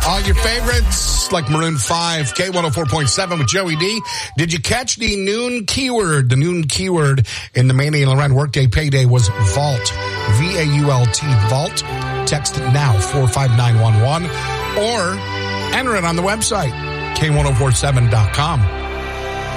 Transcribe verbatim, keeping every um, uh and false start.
All your favorites, like Maroon five, K one oh four point seven with Joey D. Did you catch the noon keyword? The noon keyword in the Manny and Loren Workday Payday was vault. V A U L T, vault. Text it now, four five nine one one, or enter it on the website, K ten forty-seven dot com.